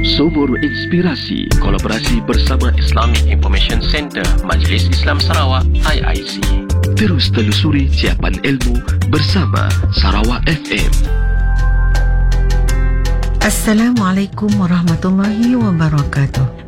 Sumur Inspirasi, kolaborasi bersama Islamic Information Center Majlis Islam Sarawak IIC. Terus telusuri siapan ilmu bersama Sarawak FM. Assalamualaikum warahmatullahi wabarakatuh.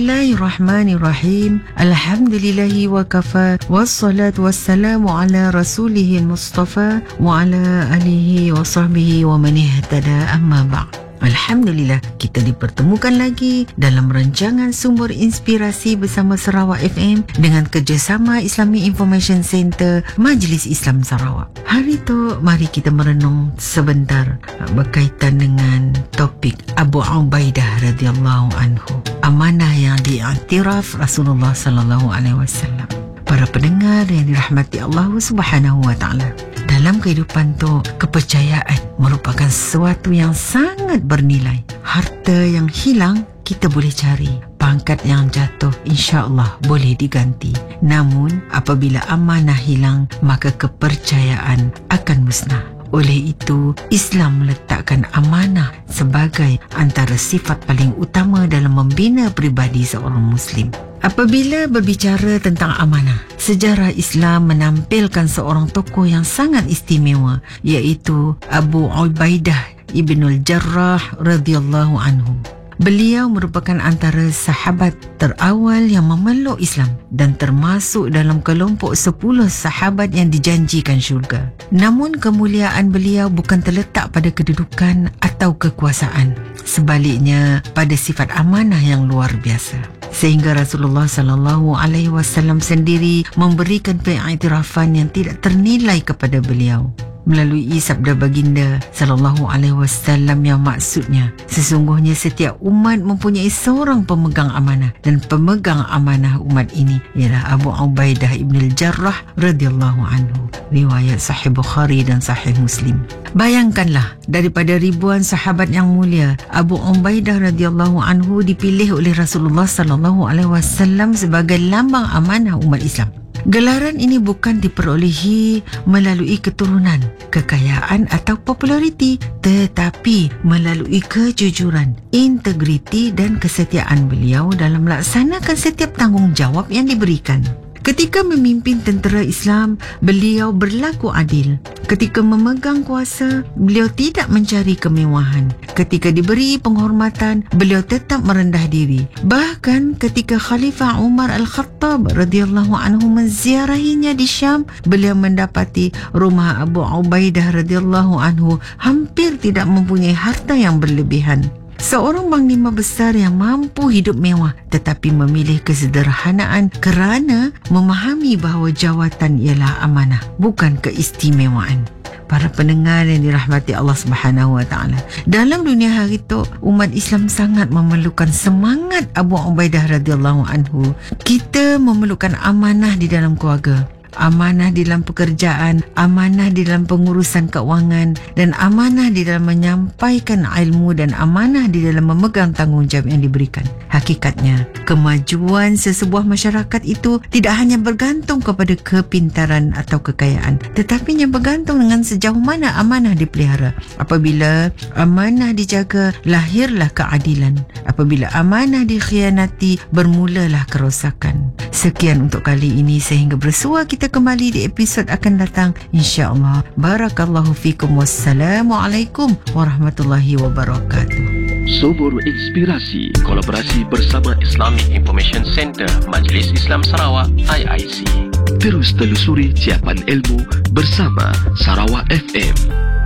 Bismillahirrahmanirrahim. Alhamdulillahi wa kafa. Wassalatu wassalamu ala rasulihil mustafa wa ala alihi wa sahbihi wa man ihtada, amma ba'd. Alhamdulillah, kita dipertemukan lagi dalam rancangan Sumber Inspirasi bersama Sarawak FM dengan kerjasama Islamic Information Center Majlis Islam Sarawak. Hari itu, mari kita merenung sebentar berkaitan dengan topik Abu Ubaidah radhiyallahu anhu. Amanah yang diiktiraf Rasulullah sallallahu alaihi wasallam. Para pendengar yang dirahmati Allah Subhanahu wa taala. Dalam kehidupan tu, kepercayaan merupakan sesuatu yang sangat bernilai. Harta yang hilang kita boleh cari, pangkat yang jatuh insya-Allah boleh diganti. Namun apabila amanah hilang, maka kepercayaan akan musnah. Oleh itu, Islam meletakkan amanah sebagai antara sifat paling utama dalam membina peribadi seorang Muslim. Apabila berbicara tentang amanah, sejarah Islam menampilkan seorang tokoh yang sangat istimewa, iaitu Abu Ubaidah ibnul Jarrah radhiyallahu anhu. Beliau merupakan antara sahabat terawal yang memeluk Islam dan termasuk dalam kelompok 10 sahabat yang dijanjikan syurga. Namun kemuliaan beliau bukan terletak pada kedudukan atau kekuasaan. Sebaliknya, pada sifat amanah yang luar biasa. Sehingga Rasulullah sallallahu alaihi wasallam sendiri memberikan pengiktirafan yang tidak ternilai kepada beliau melalui sabda baginda sallallahu alaihi wasallam yang maksudnya, sesungguhnya setiap umat mempunyai seorang pemegang amanah, dan pemegang amanah umat ini ialah Abu Ubaidah ibnul Jarrah radhiyallahu anhu. Riwayat Sahih Bukhari dan Sahih Muslim. Bayangkanlah, daripada ribuan sahabat yang mulia, Abu Ubaidah radhiyallahu anhu dipilih oleh Rasulullah sallallahu alaihi wasallam sebagai lambang amanah umat Islam. Gelaran ini bukan diperolehi melalui keturunan, kekayaan atau populariti, tetapi melalui kejujuran, integriti dan kesetiaan beliau dalam melaksanakan setiap tanggungjawab yang diberikan. Ketika memimpin tentera Islam, beliau berlaku adil. Ketika memegang kuasa, beliau tidak mencari kemewahan. Ketika diberi penghormatan, beliau tetap merendah diri. Bahkan ketika Khalifah Umar Al-Khattab radhiyallahu anhu menziarahinya di Syam, beliau mendapati rumah Abu Ubaidah radhiyallahu anhu hampir tidak mempunyai harta yang berlebihan. Seorang panglima besar yang mampu hidup mewah tetapi memilih kesederhanaan kerana memahami bahawa jawatan ialah amanah, bukan keistimewaan. Para pendengar yang dirahmati Allah Subhanahu wa taala, dalam dunia hari itu umat Islam sangat memerlukan semangat Abu Ubaidah radhiyallahu anhu. Kita memerlukan amanah di dalam keluarga, amanah di dalam pekerjaan, amanah di dalam pengurusan keuangan, dan amanah di dalam menyampaikan ilmu, dan amanah di dalam memegang tanggungjawab yang diberikan. Hakikatnya, kemajuan sesebuah masyarakat itu tidak hanya bergantung kepada kepintaran atau kekayaan, tetapi yang bergantung dengan sejauh mana amanah dipelihara. Apabila amanah dijaga, lahirlah keadilan. Apabila amanah dikhianati, bermulalah kerosakan. Sekian untuk kali ini, sehingga bersua kita kembali di episod akan datang, insya-Allah. Barakallahu fikum. Wassalamualaikum warahmatullahi wabarakatuh. Sumur Inspirasi, kolaborasi bersama Islamic Information Center Majlis Islam Sarawak IIC. Terus telusuri siapan ilmu bersama Sarawak FM.